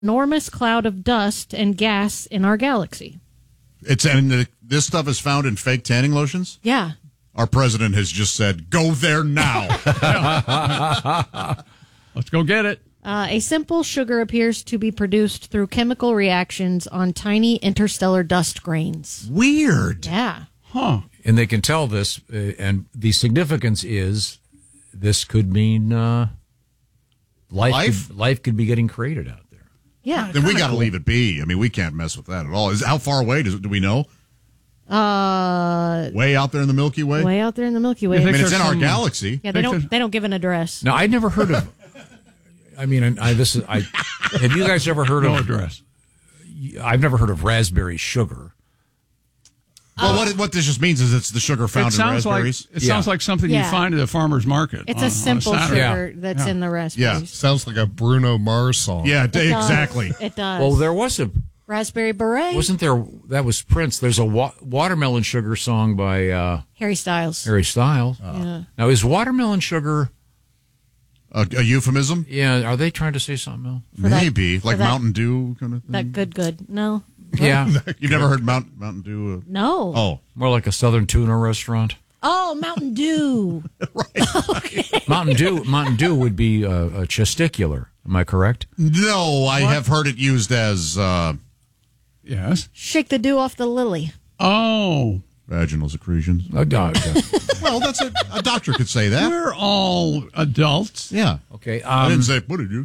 enormous cloud of dust and gas in our galaxy. This stuff is found in fake tanning lotions? Yeah. Our president has just said, go there now. Let's go get it. A simple sugar appears to be produced through chemical reactions on tiny interstellar dust grains. Weird. Yeah. Huh. And they can tell this, and the significance is this could mean life could be getting created out there. Yeah. Then we got to leave it be. I mean, we can't mess with that at all. How far away do we know? Way out there in the Milky Way? Way out there in the Milky Way. I mean, it's in our galaxy. Yeah, they don't give an address. Now, I'd never heard of. I mean, have you guys ever heard of address? I've never heard of raspberry sugar. Well, what this just means is it's the sugar found in raspberries. It sounds like something you find at a farmer's market. It's a simple sugar that's in the raspberries. Yeah, sounds like a Bruno Mars song. Yeah, exactly. It does. Well, there was a Raspberry Beret. Wasn't there? That was Prince. There's a watermelon sugar song by Harry Styles. Yeah. Now, is watermelon sugar a euphemism? Yeah. Are they trying to say something else? Maybe like Mountain Dew kind of thing. That good. No. Yeah. You've never heard Mountain Dew? No. Oh, more like a Southern tuna restaurant. Oh, Mountain Dew. Right. Okay. Mountain Dew would be a testicular. Am I correct? No, I have heard it used as. Yes. Shake the dew off the lily. Oh. Vaginal secretions. A doctor. Well, that's a doctor could say that. We're all adults. Yeah. Okay. I didn't say put it, dude.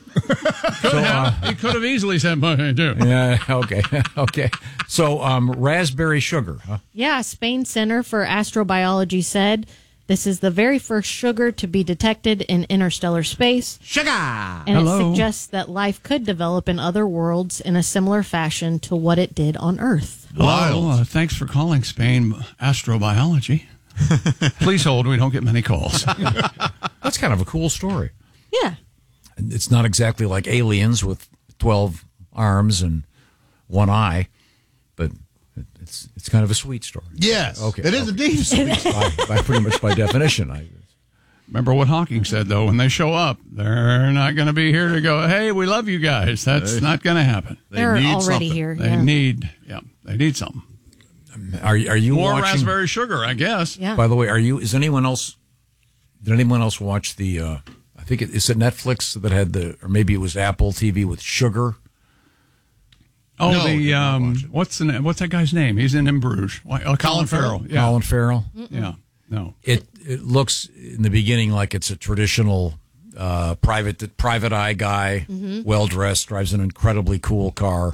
He could have easily said, "But I do." Yeah. Okay. Okay. So, raspberry sugar, huh? Yeah. Spain Center for Astrobiology said this is the very first sugar to be detected in interstellar space. Sugar. And it suggests that life could develop in other worlds in a similar fashion to what it did on Earth. Well, thanks for calling Spain Astrobiology. Please hold. We don't get many calls. That's kind of a cool story. Yeah. It's not exactly like aliens with 12 arms and one eye, but it's kind of a sweet story. Yes. Okay. It is indeed sweet. by pretty much by definition. Remember what Hawking said, though. When they show up, they're not going to be here to go, hey, we love you guys. That's not going to happen. They're already something. here. They need something. Are you more watching raspberry sugar? I guess. Yeah. By the way, did anyone else watch the? I think it's at Netflix that had or maybe it was Apple TV with Sugar. Oh, what's that guy's name? He's in Bruges. Colin Farrell. Yeah. Colin Farrell. Yeah. No. It looks in the beginning like it's a traditional private eye guy, well dressed, drives an incredibly cool car,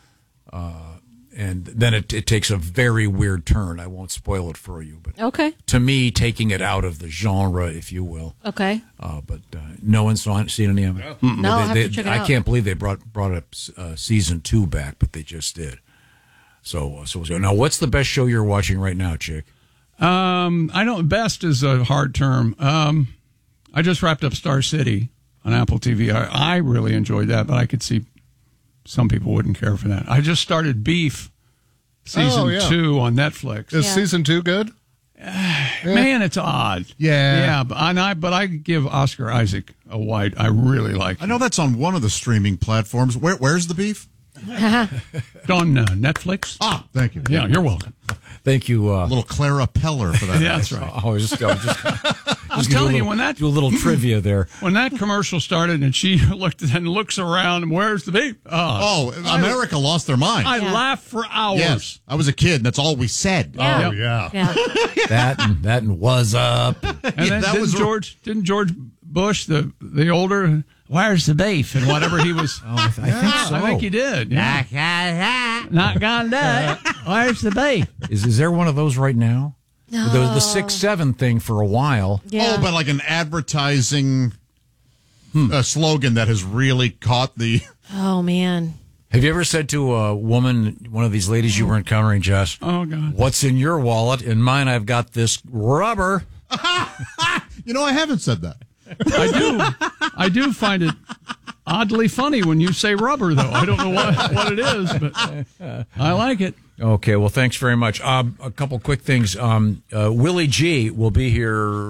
and then it takes a very weird turn. I won't spoil it for you, but Okay. to me, taking it out of the genre, if you will. Okay. But no one's seen any of it. No, I'll have to check it out. I can't believe they brought up season 2 back, but they just did. So now, what's the best show you're watching right now, Chick? I don't. Best is a hard term. I just wrapped up Star City on Apple TV. I really enjoyed that, but I could see some people wouldn't care for that. I just started Beef season 2 on Netflix. Is season 2 good? Man, it's odd. Yeah. But I give Oscar Isaac a white. I really like it. I know that's on one of the streaming platforms. Where's the beef? It's on Netflix. Ah, thank you. Yeah, you're welcome. Thank you. Little Clara Peller for that. Yeah, that's right. I was just telling you, when that do a little trivia there. When that commercial started and she looks around and where's the beef? America lost their mind. I laughed for hours. Yes, I was a kid, and that's all we said. Yeah. Oh, yeah. that and was up. And then didn't George Bush, the older, where's the beef? And whatever he was. I think so. I think he did. Yeah. Not gonna do it. Where's the beef? Is there one of those right now? No. The 6-7 thing for a while. Yeah. Oh, but like an advertising slogan that has really caught the. Oh, man. Have you ever said to a woman, one of these ladies you were encountering, Jess, Oh, God. what's in your wallet? In mine, I've got this rubber. You know, I haven't said that. I do find it oddly funny when you say rubber, though. I don't know what it is, but I like it. Okay, well, thanks very much. A couple quick things. Willie G will be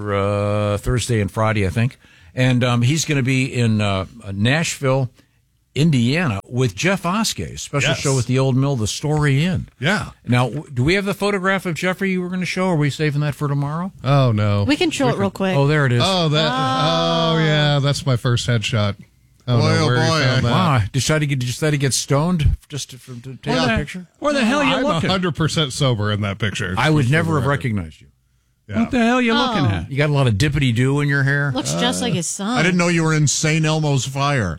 here Thursday and Friday, I think. And he's going to be in Nashville Indiana with Jeff Oskey, special show at the Old Mill, the Story Inn. Yeah. Now, do we have the photograph of Jeffrey you were going to show? Or are we saving that for tomorrow? Oh, no. We can show it real quick. Oh, there it is. Oh, yeah, that's my first headshot. Oh, Boy, no, oh, where you boy. found that. Wow. Decided to get stoned just to take a picture? Where the hell are you I'm looking? 100% sober in that picture. I would just for never the have record. recognized you. Yeah. What the hell are you looking at? You got a lot of dippity-doo in your hair. Looks just like his son. I didn't know you were in St. Elmo's Fire.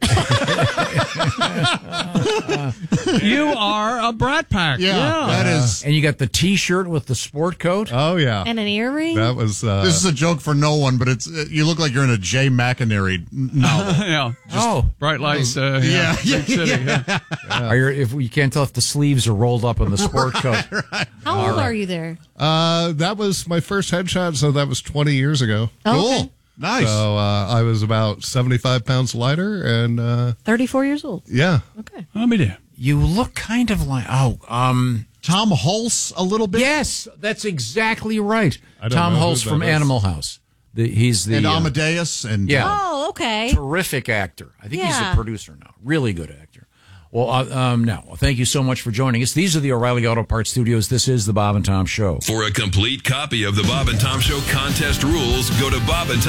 You are a Brat Pack. Yeah, that is. And you got the T-shirt with the sport coat. Oh, yeah. And an earring? That was... This is a joke for no one, but it's you look like you're in a Jay McInerney novel. Yeah. Oh, Bright lights. Yeah. Big city. Yeah. if you can't tell if the sleeves are rolled up on the sport coat. How old are you there? that was my first headshot, so that was 20 years ago. Oh, okay. Cool. Nice. So I was about 75 pounds lighter, and 34 years old. yeah. Okay. Let me do. You look kind of like Tom Hulse a little bit. yes, that's exactly right. I don't Tom know who Hulse that from is. Animal House. He's the And Amadeus and yeah. Oh, okay. terrific actor. I think he's Yeah. a producer now. Really good actor. Well, now, thank you so much for joining us. These are the O'Reilly Auto Parts Studios. This is the Bob and Tom Show. For a complete copy of the Bob and Tom Show contest rules, go to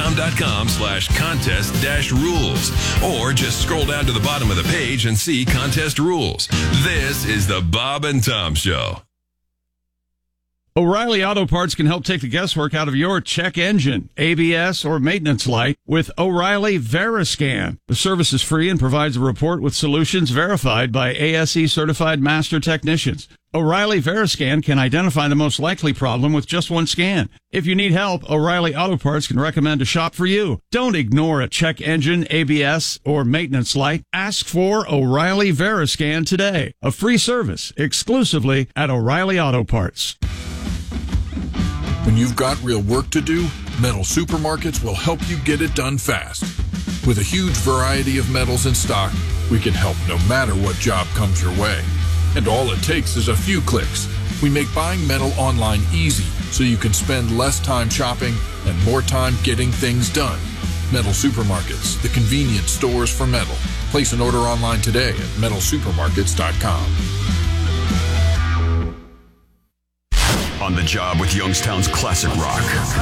bobandtom.com/contest-rules. Or just scroll down to the bottom of the page and see contest rules. This is the Bob and Tom Show. O'Reilly Auto Parts can help take the guesswork out of your check engine, ABS, or maintenance light with O'Reilly Veriscan. The service is free and provides a report with solutions verified by ASE certified master technicians. O'Reilly Veriscan can identify the most likely problem with just one scan. If you need help, O'Reilly Auto Parts can recommend a shop for you. Don't ignore a check engine, ABS, or maintenance light. Ask for O'Reilly Veriscan today. A free service exclusively at O'Reilly Auto Parts. When you've got real work to do, Metal Supermarkets will help you get it done fast. With a huge variety of metals in stock, we can help no matter what job comes your way. And all it takes is a few clicks. We make buying metal online easy so you can spend less time shopping and more time getting things done. Metal Supermarkets, the convenience stores for metal. Place an order online today at metalsupermarkets.com. On the job with Youngstown's classic rock.